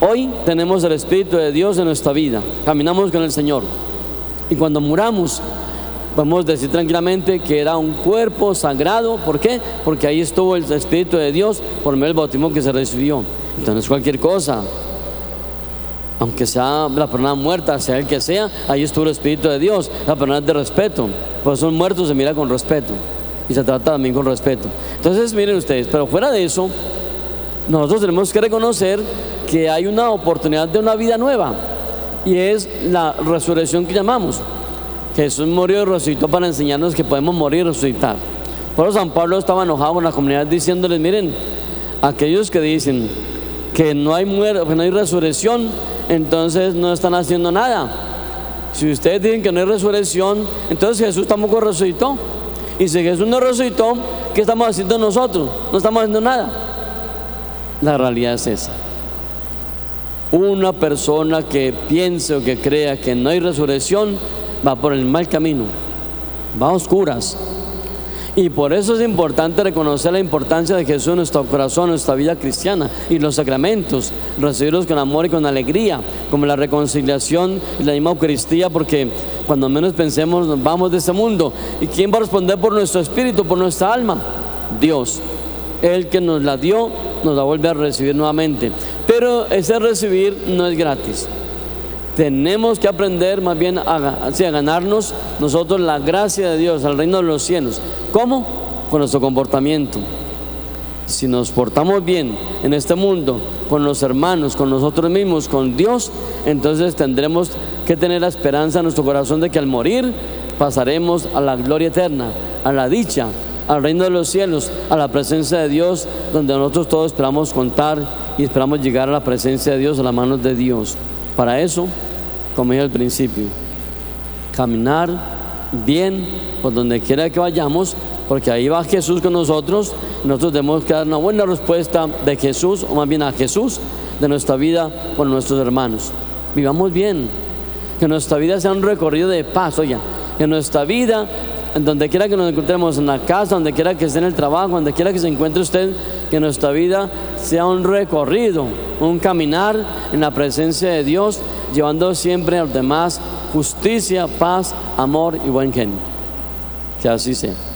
Hoy tenemos el Espíritu de Dios en nuestra vida, caminamos con el Señor. Y cuando muramos, podemos decir tranquilamente que era un cuerpo sagrado. ¿Por qué? Porque ahí estuvo el Espíritu de Dios por medio del bautismo que se recibió. Entonces cualquier cosa, aunque sea la persona muerta, sea el que sea, ahí estuvo el Espíritu de Dios. La persona es de respeto, por eso un muerto se mira con respeto y se trata también con respeto. Entonces miren ustedes, pero fuera de eso, nosotros tenemos que reconocer que hay una oportunidad de una vida nueva, y es la resurrección que llamamos. Jesús murió y resucitó para enseñarnos que podemos morir y resucitar. Por eso San Pablo estaba enojado con la comunidad diciéndoles: miren, aquellos que dicen que no hay muerte, que no hay resurrección, entonces no están haciendo nada. Si ustedes dicen que no hay resurrección, entonces Jesús tampoco resucitó. Y si Jesús no resucitó, ¿qué estamos haciendo nosotros? No estamos haciendo nada. La realidad es esa. Una persona que piense o que crea que no hay resurrección va por el mal camino, va a oscuras. Y por eso es importante reconocer la importancia de Jesús en nuestro corazón, en nuestra vida cristiana, y los sacramentos, recibirlos con amor y con alegría, como la reconciliación y la misma Eucaristía, porque cuando menos pensemos nos vamos de este mundo. ¿Y quién va a responder por nuestro espíritu, por nuestra alma? Dios. El que nos la dio, nos la vuelve a recibir nuevamente. Pero ese recibir no es gratis. Tenemos que aprender más bien a ganarnos nosotros la gracia de Dios, al reino de los cielos. ¿Cómo? Con nuestro comportamiento. Si nos portamos bien en este mundo, con los hermanos, con nosotros mismos, con Dios, entonces tendremos que tener la esperanza en nuestro corazón de que al morir pasaremos a la gloria eterna, a la dicha, al reino de los cielos, a la presencia de Dios, donde nosotros todos esperamos contar y esperamos llegar a la presencia de Dios, a las manos de Dios. Para eso, como dije al principio, caminar bien por donde quiera que vayamos, porque ahí va Jesús con nosotros. Nosotros tenemos que dar una buena respuesta de Jesús, o más bien a Jesús, de nuestra vida por nuestros hermanos. Vivamos bien, que nuestra vida sea un recorrido de paz. Oiga, que nuestra vida, en donde quiera que nos encontremos, en la casa, donde quiera que esté en el trabajo, donde quiera que se encuentre usted, que nuestra vida sea un recorrido, un caminar en la presencia de Dios, llevando siempre a los demás justicia, paz, amor y buen genio. Que así sea.